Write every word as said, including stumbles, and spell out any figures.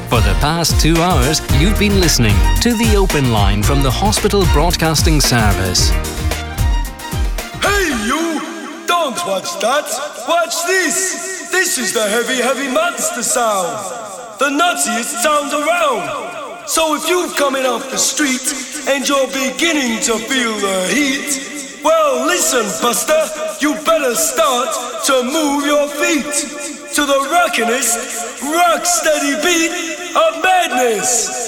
For the past two hours, you've been listening to The Open Line from the Hospital Broadcasting Service. Hey, you! Don't watch that! Watch this! This is the heavy, heavy monster sound! The nuttiest sound around! So if you're coming off the street and you're beginning to feel the heat, well, listen, Buster, you better start to move your feet to the rockinest, rock-steady beat of madness.